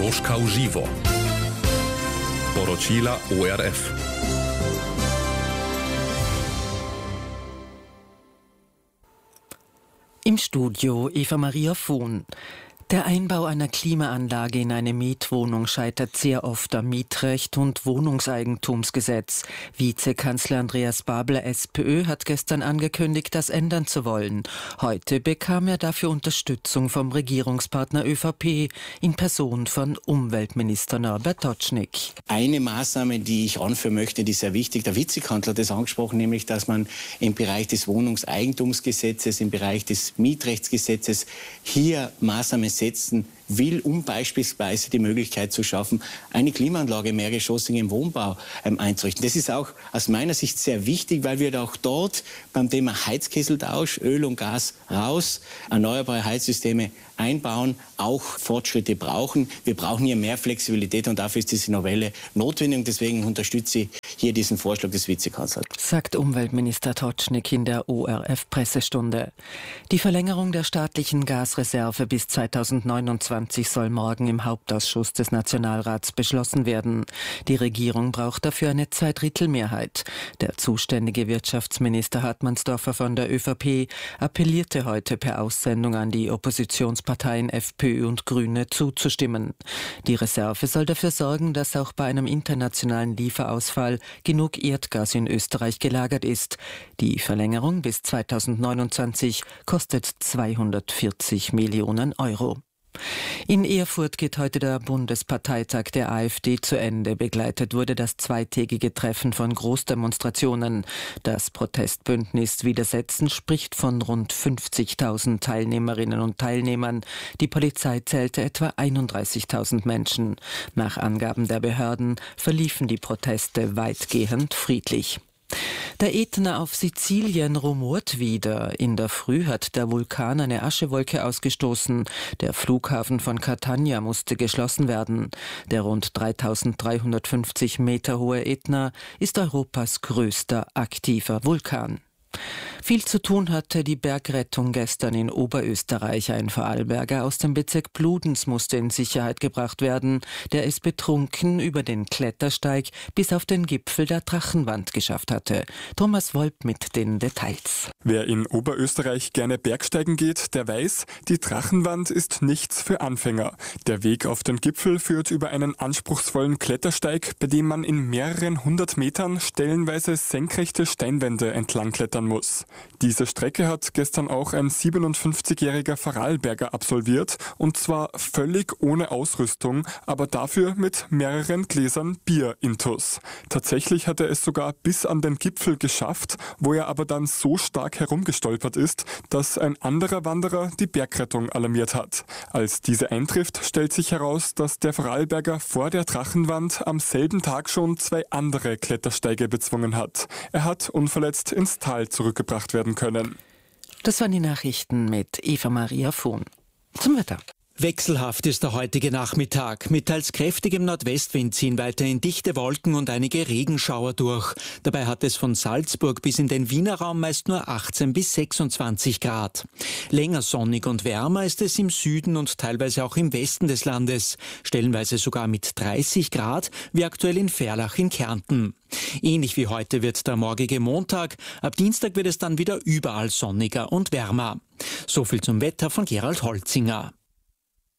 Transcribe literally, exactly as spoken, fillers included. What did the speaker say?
Doroschka uživo. Poročila O R F. Im Studio Eva Maria Vohn. Der Einbau einer Klimaanlage in eine Mietwohnung scheitert sehr oft am Mietrecht und Wohnungseigentumsgesetz. Vizekanzler Andreas Babler, SPÖ, hat gestern angekündigt, das ändern zu wollen. Heute bekam er dafür Unterstützung vom Regierungspartner ÖVP in Person von Umweltminister Norbert Totschnig. Eine Maßnahme, die ich anführen möchte, die ist sehr wichtig. Der Vizekanzler hat das angesprochen, nämlich, dass man im Bereich des Wohnungseigentumsgesetzes, im Bereich des Mietrechtsgesetzes hier Maßnahmen setzen will, um beispielsweise die Möglichkeit zu schaffen, eine Klimaanlage mehrgeschossig im Wohnbau ähm, einzurichten. Das ist auch aus meiner Sicht sehr wichtig, weil wir auch dort beim Thema Heizkesseltausch, Öl und Gas raus, erneuerbare Heizsysteme einbauen, auch Fortschritte brauchen. Wir brauchen hier mehr Flexibilität und dafür ist diese Novelle notwendig. Und deswegen unterstütze ich hier diesen Vorschlag des Vizekanzlers. Sagt Umweltminister Totschnig in der O R F-Pressestunde. Die Verlängerung der staatlichen Gasreserve bis zweitausendneunundzwanzig soll morgen im Hauptausschuss des Nationalrats beschlossen werden. Die Regierung braucht dafür eine Zweidrittelmehrheit. Der zuständige Wirtschaftsminister Hartmannsdorfer von der ÖVP appellierte heute per Aussendung an die Oppositionsparteien FPÖ und Grüne zuzustimmen. Die Reserve soll dafür sorgen, dass auch bei einem internationalen Lieferausfall genug Erdgas in Österreich gelagert ist. Die Verlängerung bis zweitausendneunundzwanzig kostet zweihundertvierzig Millionen Euro. In Erfurt geht heute der Bundesparteitag der AfD zu Ende. Begleitet wurde das zweitägige Treffen von Großdemonstrationen. Das Protestbündnis Widersetzen spricht von rund fünfzigtausend Teilnehmerinnen und Teilnehmern. Die Polizei zählte etwa einunddreißigtausend Menschen. Nach Angaben der Behörden verliefen die Proteste weitgehend friedlich. Der Ätna auf Sizilien rumort wieder. In der Früh hat der Vulkan eine Aschewolke ausgestoßen. Der Flughafen von Catania musste geschlossen werden. Der rund dreitausenddreihundertfünfzig Meter hohe Ätna ist Europas größter aktiver Vulkan. Viel zu tun hatte die Bergrettung gestern in Oberösterreich. Ein Vorarlberger aus dem Bezirk Bludenz musste in Sicherheit gebracht werden. Der es betrunken über den Klettersteig bis auf den Gipfel der Drachenwand geschafft hatte. Thomas Wolp mit den Details. Wer in Oberösterreich gerne Bergsteigen geht, der weiß, die Drachenwand ist nichts für Anfänger. Der Weg auf den Gipfel führt über einen anspruchsvollen Klettersteig, bei dem man in mehreren hundert Metern stellenweise senkrechte Steinwände entlang klettern muss. Diese Strecke hat gestern auch ein siebenundfünfzigjähriger Vorarlberger absolviert, und zwar völlig ohne Ausrüstung, aber dafür mit mehreren Gläsern Bier intus. Tatsächlich hat er es sogar bis an den Gipfel geschafft, wo er aber dann so stark herumgestolpert ist, dass ein anderer Wanderer die Bergrettung alarmiert hat. Als diese eintrifft, stellt sich heraus, dass der Vorarlberger vor der Drachenwand am selben Tag schon zwei andere Klettersteige bezwungen hat. Er hat unverletzt ins Tal zurückgebracht werden können. Das waren die Nachrichten mit Eva Maria Vohn. Zum Wetter. Wechselhaft ist der heutige Nachmittag. Mit teils kräftigem Nordwestwind ziehen weiterhin dichte Wolken und einige Regenschauer durch. Dabei hat es von Salzburg bis in den Wiener Raum meist nur achtzehn bis sechsundzwanzig Grad. Länger sonnig und wärmer ist es im Süden und teilweise auch im Westen des Landes. Stellenweise sogar mit dreißig Grad, wie aktuell in Verlach in Kärnten. Ähnlich wie heute wird der morgige Montag. Ab Dienstag wird es dann wieder überall sonniger und wärmer. So viel zum Wetter von Gerald Holzinger.